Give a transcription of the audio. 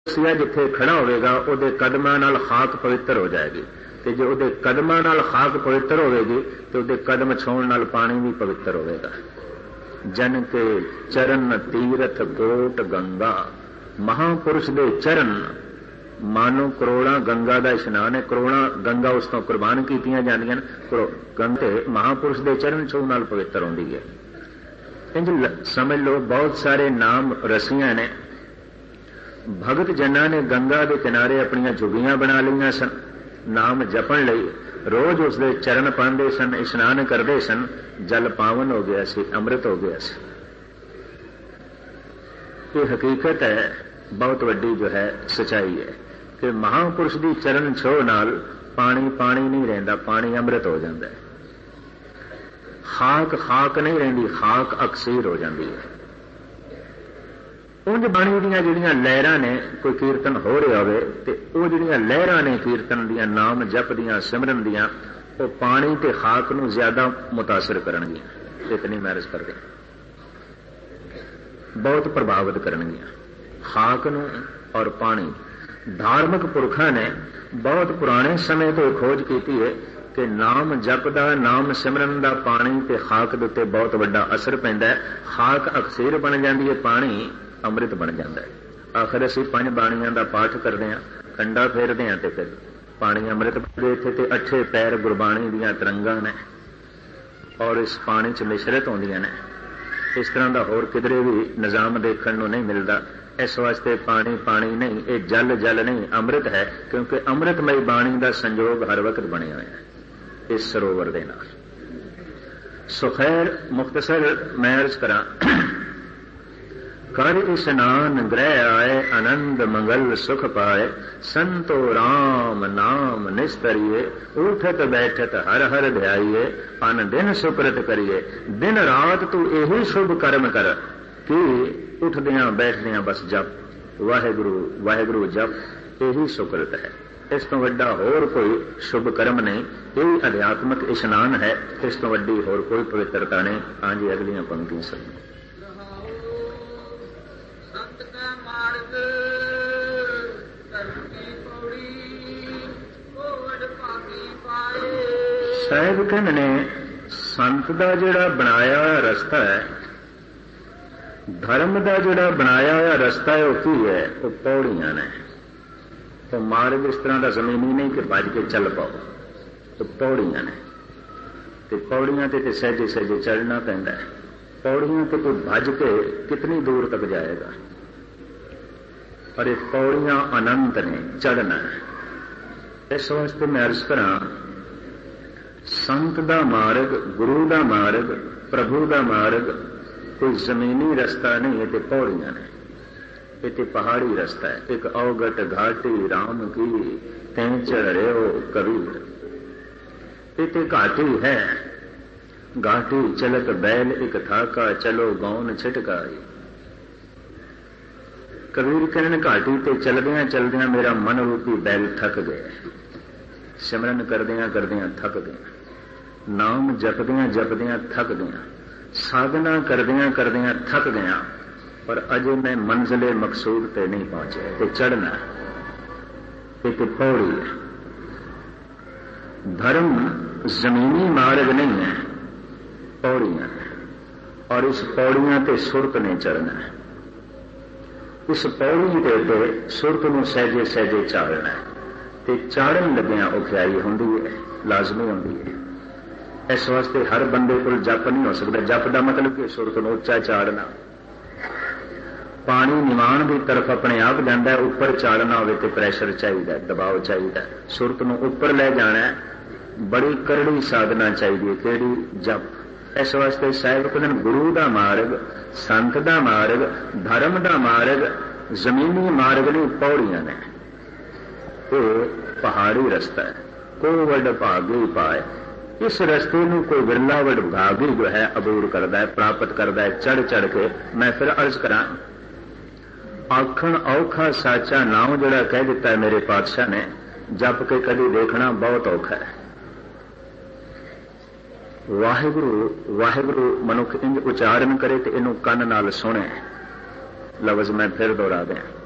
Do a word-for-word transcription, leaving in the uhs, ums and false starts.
ਸਿਆ ਜਿੱਥੇ ਖੜਾ ਹੋਵੇਗਾ ਉਹਦੇ ਕਦਮਾਂ ਨਾਲ ਖਾਕ ਪਵਿੱਤਰ ਹੋ ਜਾਏਗੀ, ਤੇ ਜੇ ਉਹਦੇ ਕਦਮਾਂ ਨਾਲ ਖਾਕ ਪਵਿੱਤਰ ਹੋਵੇਗੀ ਤੇ ਉਹਦੇ ਕਦਮ ਛੋਹਣ ਨਾਲ ਪਾਣੀ ਵੀ ਪਵਿੱਤਰ ਹੋਵੇਗਾ। ਜਨ ਕੇ ਚਰਨ ਤੀਰਥ ਕੋਟ ਗੰਗਾ, ਮਹਾਂਪੁਰਸ਼ ਦੇ ਚਰਨ ਮਾਨੋ ਕਰੋੜਾਂ ਗੰਗਾ ਦਾ ਇਸ਼ਨਾਨ ਹੈ। ਕਰੋੜਾਂ ਗੰਗਾ ਉਸ ਤੋਂ ਕੁਰਬਾਨ ਕੀਤੀਆਂ ਜਾਂਦੀਆਂ ਨੇ, ਗੰਗਾ ਮਹਾਂਪੁਰਸ਼ ਦੇ ਚਰਨ ਛੋਹ ਨਾਲ ਪਵਿੱਤਰ ਹੁੰਦੀ ਹੈ। ਇੰਜ ਸਮਝ ਲਓ ਬਹੁਤ ਸਾਰੇ ਨਾਮ ਰਸੀਆਂ ਨੇ। ਭਗਤ ਜਨਾਂ ਨੇ ਗੰਗਾ ਦੇ ਕਿਨਾਰੇ ਆਪਣੀਆਂ ਝੁੱਗੀਆਂ ਬਣਾ ਲਈਆਂ ਸਨ ਨਾਮ ਜਪਣ ਲਈ। ਰੋਜ਼ ਉਸ ਦੇ ਚਰਨ ਪਾਉਂਦੇ ਸਨ, ਇਸ਼ਨਾਨ ਕਰਦੇ ਸਨ, ਜਲ ਪਾਵਨ ਹੋ ਗਿਆ ਸੀ, ਅੰਮ੍ਰਿਤ ਹੋ ਗਿਆ ਸੀ। ਇਹ ਹਕੀਕਤ ਹੈ, ਬਹੁਤ ਵੱਡੀ ਜੋ ਹੈ ਸਚਾਈ ਹੈ ਕਿ ਮਹਾਂਪੁਰਸ਼ ਦੀ ਚਰਨ ਛੋਹ ਨਾਲ ਪਾਣੀ ਪਾਣੀ ਨਹੀਂ ਰਹਿੰਦਾ, ਪਾਣੀ ਅੰਮ੍ਰਿਤ ਹੋ ਜਾਂਦਾ ਹੈ। ਖਾਕ ਖਾਕ ਨਹੀਂ ਰਹਿੰਦੀ, ਖਾਕ ਅਕਸੀਰ ਹੋ ਜਾਂਦੀ ਹੈ। ਉਂਝ ਬਾਣੀ ਦੀਆਂ ਜਿਹੜੀਆਂ ਲਹਿਰਾਂ ਨੇ, ਕੋਈ ਕੀਰਤਨ ਹੋ ਰਿਹਾ ਹੋਵੇ ਤੇ ਉਹ ਜਿਹੜੀਆਂ ਲਹਿਰਾਂ ਨੇ ਕੀਰਤਨ ਦੀਆਂ, ਨਾਮ ਜਪ ਦੀਆਂ, ਸਿਮਰਨ ਦੀਆਂ, ਉਹ ਪਾਣੀ ਤੇ ਖਾਕ ਨੂੰ ਜ਼ਿਆਦਾ ਮੁਤਾਸਰ ਕਰਨਗੀਆਂ। ਇਤਨੀ ਮੈਰਿਜ ਕਰਦੇ ਬਹੁਤ ਪ੍ਰਭਾਵਿਤ ਕਰਨਗੀਆਂ ਖਾਕ ਨੂੰ ਔਰ ਪਾਣੀ। ਧਾਰਮਿਕ ਪੁਰਖਾਂ ਨੇ ਬਹੁਤ ਪੁਰਾਣੇ ਸਮੇਂ ਤੋਂ ਖੋਜ ਕੀਤੀ ਹੈ ਕਿ ਨਾਮ ਜਪਦਾ, ਨਾਮ ਸਿਮਰਨ ਦਾ ਪਾਣੀ ਤੇ ਖਾਕ ਦੇ ਉੱਤੇ ਬਹੁਤ ਵੱਡਾ ਅਸਰ ਪੈਂਦਾ ਹੈ। ਖਾਕ ਅਕਸੀਰ ਬਣ ਜਾਂਦੀ ਹੈ, ਪਾਣੀ ਅੰਮ੍ਰਿਤ ਬਣ ਜਾਂਦਾ ਹੈ। ਆਖਰ ਅਸੀਂ ਪੰਜ ਬਾਣੀਆਂ ਦਾ ਪਾਠ ਕਰਦੇ ਹਾਂ, ਖੰਡਾ ਫੇਰਦੇ ਹਾਂ ਤੇ ਫਿਰ ਪਾਣੀ ਅੰਮ੍ਰਿਤ ਦੇ ਇੱਥੇ ਤੇ ਅੱਠੇ ਪੈਰ ਗੁਰਬਾਣੀ ਦੀਆਂ ਤਰੰਗਾਂ ਨੇ ਔਰ ਇਸ ਪਾਣੀ 'ਚ ਮਿਸ਼ਰਤ ਹੁੰਦੀਆਂ ਨੇ। ਇਸ ਤਰ੍ਹਾਂ ਦਾ ਹੋਰ ਕਿਧਰੇ ਵੀ ਨਿਜ਼ਾਮ ਦੇਖਣ ਨੂੰ ਨਹੀਂ ਮਿਲਦਾ। ਇਸ ਵਾਸਤੇ ਪਾਣੀ ਪਾਣੀ ਨਹੀਂ, ਇਹ ਜਲ ਜਲ ਨਹੀਂ, ਅੰਮ੍ਰਿਤ ਹੈ, ਕਿਉਂਕਿ ਅੰਮ੍ਰਿਤਮਈ ਬਾਣੀ ਦਾ ਸੰਜੋਗ ਹਰ ਵਕਤ ਬਣਿਆ ਹੋਇਆ ਹੈ ਇਸ ਸਰੋਵਰ ਦੇ ਨਾਲ। ਸੋ ਖੈਰ ਮੁਖਤਸਰ ਮੈਂ ਅਰਜ਼ ਕਰਾਂ, ਕਰ ਇਸ਼ਨਾਨ ਗ੍ਰਹਿ ਆਏ, ਆਨੰਦ ਮੰਗਲ ਸੁਖ ਪਾਏ, ਸੰਤੋ ਰਾਮ ਨਾਮ ਨਿਸਤਰੀਏ, ਉਠਤ ਬੈਠਤ ਹਰ ਹਰ ਧਿਆਈਏ, ਅਨ ਦਿਨ ਸੁਕਰਤ ਕਰੀਏ, ਦਿਨ ਰਾਤ ਤੂੰ ਇਹੀ ਸ਼ੁਭ ਕਰਮ ਕਰ ਕਿ ਉੱਠਦਿਆਂ ਬੈਠਦਿਆਂ ਬਸ ਜਪ, ਵਾਹਿਗੁਰੂ ਵਾਹਿਗੁਰੂ ਜਪ, ਇਹੀ ਸੁਕਰਤ ਹੈ। ਇਸ ਤੋਂ ਵੱਡਾ ਹੋਰ ਕੋਈ ਸ਼ੁਭ ਕਰਮ ਨਹੀਂ। ਇਹ ਅਧਿਆਤਮਿਕ ਇਸ਼ਨਾਨ ਹੈ, ਇਸ ਤੋਂ ਵੱਡੀ ਹੋਰ ਕੋਈ ਪਵਿੱਤਰਤਾ ਨਹੀਂ। ਹਾਂਜੀ ਅਗਲੀਆਂ ਪੰਕਤੀਆਂ ਸਨ। ਸਾਹਿਬ ਕਹਿੰਦੇ ਨੇ ਸੰਤ ਦਾ ਜਿਹੜਾ ਬਣਾਇਆ ਹੋਇਆ ਰਸਤਾ ਹੈ, ਧਰਮ ਦਾ ਜਿਹੜਾ ਬਣਾਇਆ ਹੋਇਆ ਰਸਤਾ ਹੈ, ਉਹ ਕੀ ਹੈ? ਉਹ ਪੌੜੀਆਂ ਨੇ। ਉਹ ਮਾਰਗ ਇਸ ਤਰ੍ਹਾਂ ਦਾ ਜ਼ਮੀਨੀ ਨਹੀਂ ਕਿ ਭੱਜ ਕੇ ਚੱਲ ਪਾਓ, ਉਹ ਪੌੜੀਆਂ ਨੇ। ਤੇ ਪੌੜੀਆਂ ਤੇ ਤੇ ਸਹਿਜੇ ਸਹਿਜੇ ਚੜ੍ਹਨਾ ਪੈਂਦਾ ਹੈ। ਪੌੜੀਆਂ ਤੇ ਕੋਈ ਭੱਜ ਕੇ ਕਿਤਨੀ ਦੂਰ ਤੱਕ ਜਾਏਗਾ, ਪਰ ਇਹ ਪੌੜੀਆਂ ਅਨੰਤ ਨੇ, ਚੜ੍ਹਨਾ ਹੈ। ਇਸ ਵਾਸਤੇ ਮੈਂ ਅਰਜ਼ ਕਰਾਂ, ਸੰਤ ਦਾ ਮਾਰਗ, ਗੁਰੂ ਦਾ ਮਾਰਗ, ਪ੍ਰਭੂ ਦਾ ਮਾਰਗ ਕੋਈ ਜ਼ਮੀਨੀ ਰਸਤਾ ਨਹੀਂ ਹੈ, ਤੇ ਪੌੜੀਆਂ ਨੇ। ਇਹ ਤੇ ਪਹਾੜੀ ਰਸਤਾ ਹੈ। ਇੱਕ ਔਗਟ ਘਾਟੀ ਰਾਮ ਕੀ ਤੈਂ ਚੜ੍ਹ ਰਿਓ ਕਬੀਰ। ਇਹ ਤੇ ਘਾਟੀ ਹੈ, ਘਾਟੀ ਚਲਤ ਬੈਲ ਇੱਕ ਥਾਕਾ, ਚਲੋ ਗੌਨ ਛਿਟਕਾਈ। ਕਬੀਰ ਕਹਿਣ ਘਾਟੀ ਤੇ ਚਲਦਿਆਂ ਚਲਦਿਆਂ ਮੇਰਾ ਮਨ ਰੂਪੀ ਬੈਲ ਥੱਕ ਗਿਆ, ਸਿਮਰਨ ਕਰਦਿਆਂ ਕਰਦਿਆਂ ਥੱਕ ਗਿਆ, ਨਾਮ ਜਪਦਿਆਂ ਜਪਦਿਆਂ ਥੱਕ ਗਿਆ, ਸਾਧਨਾ ਕਰਦਿਆਂ ਕਰਦਿਆਂ ਥੱਕ ਗਿਆ, ਪਰ ਅਜੇ ਮੈਂ ਮੰਜ਼ਿਲੇ ਮਕਸੂਦ ਤੇ ਨਹੀਂ ਪਹੁੰਚਿਆ। ਤੇ ਚੜ੍ਹਨਾ ਇਹ ਤੇ ਪੌੜੀ ਹੈ। ਧਰਮ ਜ਼ਮੀਨੀ ਮਾਰਗ ਨਹੀਂ ਹੈ, ਪੌੜੀਆਂ ਹੈ, ਔਰ ਇਸ ਪੌੜੀਆਂ ਤੇ ਸੁਰਤ ਨੇ ਚੜ੍ਹਨਾ ਹੈ। ਇਸ ਪੌੜੀ ਦੇ ਉੱਤੇ ਸੁਰਤ ਨੂੰ ਸਹਿਜੇ ਸਹਿਜੇ ਚਾੜਨਾ ਹੈ, ਤੇ ਚਾੜਨ ਲੱਗਿਆਂ ਔਖਿਆਈ ਹੁੰਦੀ ਹੈ, ਲਾਜ਼ਮੀ ਹੁੰਦੀ ਹੈ। ਇਸ ਵਾਸਤੇ ਹਰ ਬੰਦੇ ਕੋਲ ਜਪ ਨਹੀਂ ਹੋ ਸਕਦਾ। ਜਪ ਦਾ ਮਤਲਬ ਕਿ ਸੁਰਤ ਨੂੰ ਉੱਚਾ ਚਾੜਨਾ। ਪਾਣੀ ਨਿਵਾਣ ਦੀ ਤਰਫ ਆਪਣੇ ਆਪ ਜਾਂਦਾ ਹੈ, ਉੱਪਰ ਚਾੜਨਾ ਹੋਵੇ ਤੇ ਪ੍ਰੈਸ਼ਰ ਚਾਹੀਦਾ, ਦਬਾਅ ਚਾਹੀਦਾ। ਸੁਰਤ ਨੂੰ ਉੱਪਰ ਲੈ ਜਾਣਾ ਬੜੀ ਕਰੜੀ ਸਾਧਨਾ ਚਾਹੀਦੀ ਹੈ। ਕਿਹੜੀ? ਜਪ। ਇਸ ਵਾਸਤੇ ਸਾਹਿਬ ਕਹਿੰਦੇ ਗੁਰੂ ਦਾ ਮਾਰਗ, ਸੰਤ ਦਾ ਮਾਰਗ, ਧਰਮ ਦਾ ਮਾਰਗ ਜ਼ਮੀਨੀ ਮਾਰਗ ਨਹੀਂ, ਪੌੜੀਆਂ ਨੇ। ਇਹ ਪਹਾੜੀ ਰਸਤਾ ਹੈ। ਕੋ ਵੱਡ ਭਾਗੀ ਪਾਏ। ਇਸ ਰਸਤੇ ਨੂੰ ਕੋਈ ਵਿਰਲਾ ਵੱਡ ਭਾਗੀ ਜੋ ਹੈ ਅਬੂਰ ਕਰਦਾ ਹੈ, ਪ੍ਰਾਪਤ ਕਰਦਾ ਹੈ ਚੜ ਚੜ ਕੇ। ਮੈਂ ਫਿਰ ਅਰਜ਼ ਕਰਾਂ, ਆਖਣ ਔਖਾ ਸਾਚਾ ਨਾਮ ਜਿਹੜਾ ਕਹਿ ਦਿੱਤਾ ਹੈ ਮੇਰੇ ਪਾਤਸ਼ਾਹ ਨੇ, ਜਪ ਕੇ ਕਦੀ ਦੇਖਣਾ ਬਹੁਤ ਔਖਾ ਹੈ। ਵਾਹਿਗੁਰੂ ਵਾਹਿਗੁਰੂ ਮਨੁੱਖ ਇੰਜ ਉਚਾਰਨ ਕਰੇ ਤੇ ਇਹਨੂੰ ਕੰਨ ਨਾਲ ਸੁਣੇ। ਲਫ਼ਜ਼ ਮੈਂ ਫਿਰ ਦੁਹਰਾ ਦਿਆਂ,